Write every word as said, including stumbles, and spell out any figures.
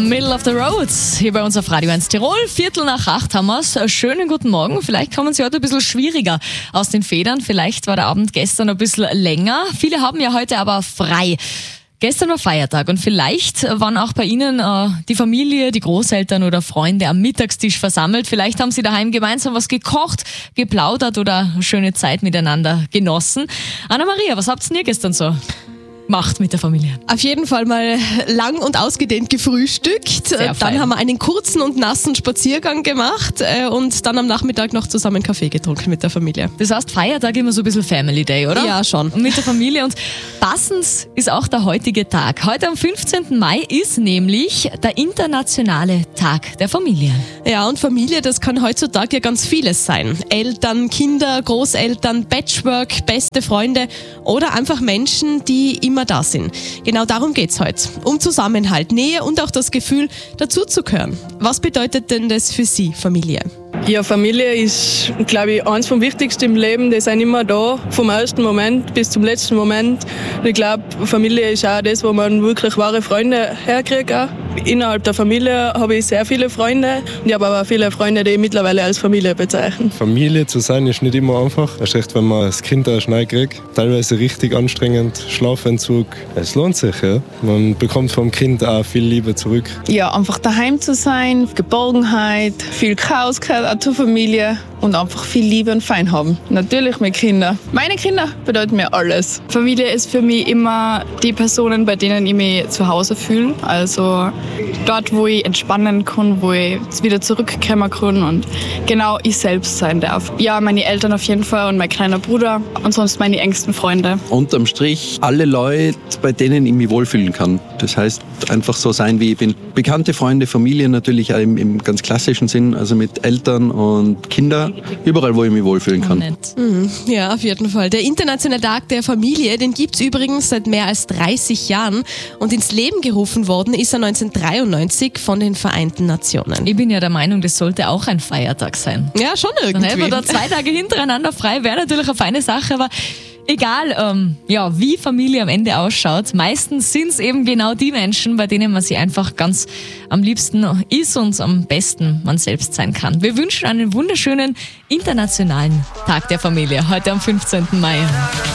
Middle of the Road, hier bei uns auf Radio eins Tirol. Viertel nach acht haben wir es. Schönen guten Morgen. Vielleicht kommen Sie heute ein bisschen schwieriger aus den Federn. Vielleicht war der Abend gestern ein bisschen länger. Viele haben ja heute aber frei. Gestern war Feiertag und vielleicht waren auch bei Ihnen äh, die Familie, die Großeltern oder Freunde am Mittagstisch versammelt. Vielleicht haben Sie daheim gemeinsam was gekocht, geplaudert oder eine schöne Zeit miteinander genossen. Anna-Maria, was habt ihr gestern so gemacht mit der Familie? Auf jeden Fall mal lang und ausgedehnt gefrühstückt. Sehr Dann fein. haben wir einen kurzen und nassen Spaziergang gemacht äh, und dann am Nachmittag noch zusammen Kaffee getrunken mit der Familie. Das heißt, Feiertag immer so ein bisschen Family Day, oder? Ja, schon. Und mit der Familie. Und passend ist auch der heutige Tag. Heute am fünfzehnten Mai ist nämlich der internationale Tag der Familie. Ja, und Familie, das kann heutzutage ja ganz vieles sein. Eltern, Kinder, Großeltern, Patchwork, beste Freunde oder einfach Menschen, die immer da sind. Genau darum geht's heute. Um Zusammenhalt, Nähe und auch das Gefühl, dazuzugehören. Was bedeutet denn das für Sie, Familie? Ja, Familie ist, glaube ich, eins vom Wichtigsten im Leben. Die sind immer da, vom ersten Moment bis zum letzten Moment. Und ich glaube, Familie ist auch das, wo man wirklich wahre Freunde herkriegt. Auch. Innerhalb der Familie habe ich sehr viele Freunde. Und ich habe aber auch viele Freunde, die ich mittlerweile als Familie bezeichne. Familie zu sein ist nicht immer einfach. Erst recht, wenn man das Kind da schnell kriegt. Teilweise richtig anstrengend, Schlafentzug. Es lohnt sich, ja. Man bekommt vom Kind auch viel Liebe zurück. Ja, einfach daheim zu sein, Geborgenheit, viel Chaos gehört auch zur Familie und einfach viel Liebe und Fein haben. Natürlich mit Kindern. Meine Kinder bedeuten mir alles. Familie ist für mich immer die Personen, bei denen ich mich zu Hause fühle. Also dort, wo ich entspannen kann, wo ich wieder zurückkommen kann und genau ich selbst sein darf. Ja, meine Eltern auf jeden Fall und mein kleiner Bruder und sonst meine engsten Freunde. Unterm Strich alle Leute, bei denen ich mich wohlfühlen kann. Das heißt, einfach so sein, wie ich bin. Bekannte Freunde, Familie natürlich auch im, im ganz klassischen Sinn, also mit Eltern und Kindern, überall, wo ich mich wohlfühlen kann. Mhm. Ja, auf jeden Fall. Der Internationale Tag der Familie, den gibt's übrigens seit mehr als dreißig Jahren und ins Leben gerufen worden ist er neunzehnhundertdreiundneunzig von den Vereinten Nationen. Ich bin ja der Meinung, das sollte auch ein Feiertag sein. Ja, schon Dann irgendwie. hätten wir da zwei Tage hintereinander frei, wäre natürlich eine feine Sache, aber egal, ähm, ja, wie Familie am Ende ausschaut, meistens sind es eben genau die Menschen, bei denen man sich einfach ganz am liebsten ist und am besten man selbst sein kann. Wir wünschen einen wunderschönen internationalen Tag der Familie heute am fünfzehnten Mai.